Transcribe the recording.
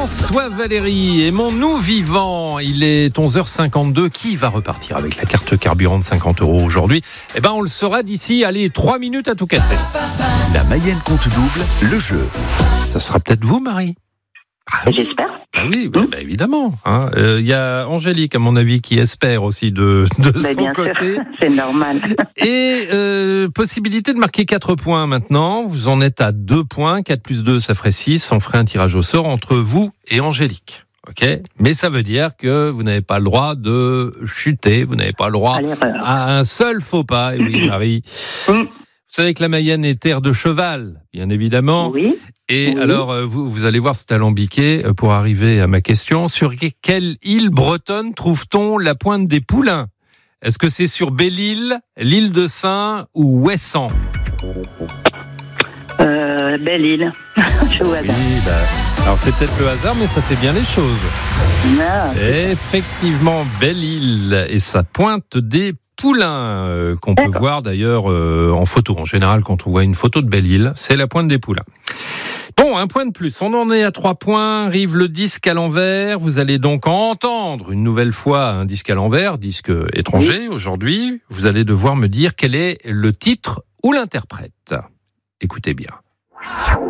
François Valéry, aimons-nous vivants. Il est 11h52. Qui va repartir avec la carte carburant de 50 € aujourd'hui? On le saura d'ici, 3 minutes à tout casser. La Mayenne compte double, le jeu. Ça sera peut-être vous, Marie? J'espère. Ah oui, évidemment. Il y a Angélique, à mon avis, qui espère aussi de son bien côté. Sûr. C'est normal. Et possibilité de marquer 4 points maintenant. Vous en êtes à 2 points. 4 plus 2, ça ferait 6. On ferait un tirage au sort entre vous et Angélique. Ok, mais ça veut dire que vous n'avez pas le droit de chuter. Vous n'avez pas le droit à un seul faux pas. Et oui, Marie. Vous savez que la Mayenne est terre de cheval, bien évidemment. Oui. Et alors, vous allez voir, c'est alambiqué pour arriver à ma question. Sur quelle île bretonne trouve-t-on la pointe des Poulains? Est-ce que c'est sur Belle-Île, l'île de Saint ou Ouessant? Belle-Île. Je au hasard. Oui, alors c'est peut-être le hasard, mais ça fait bien les choses. Non. Effectivement, Belle-Île et sa pointe des Poulains, qu'on peut voir d'ailleurs en photo. En général, quand on voit une photo de Belle-Île, c'est la pointe des Poulains. Bon, un point de plus. On en est à 3 points. Arrive le disque à l'envers. Vous allez donc entendre une nouvelle fois un disque à l'envers, disque étranger aujourd'hui. Vous allez devoir me dire quel est le titre ou l'interprète. Écoutez bien.